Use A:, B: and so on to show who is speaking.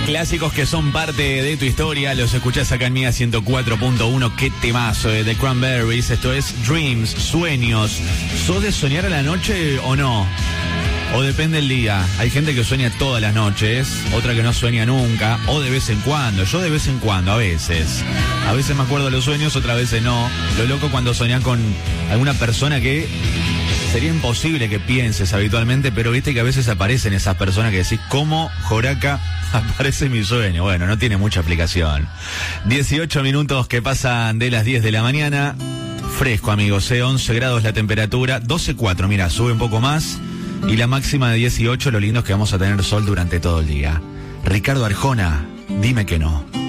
A: Clásicos que son parte de tu historia, los escuchás acá en Mía 104.1. Qué temazo de The Cranberries. Esto es Dreams, sueños. ¿Sos de soñar a la noche o no? O depende del día. Hay gente que sueña todas las noches, otra que no sueña nunca, o de vez en cuando. Yo de vez en cuando, a veces. A veces me acuerdo de los sueños, otras veces no. Lo loco cuando soñás con alguna persona que sería imposible que pienses habitualmente, pero viste que a veces aparecen esas personas que decís, ¿cómo, Joraca, aparece mi sueño? Bueno, no tiene mucha aplicación. 18 minutos que pasan de las 10 de la mañana. Fresco, amigos, 11 grados la temperatura, 12.4, mira, sube un poco más. Y la máxima de 18, lo lindo es que vamos a tener sol durante todo el día. Ricardo Arjona, dime que no.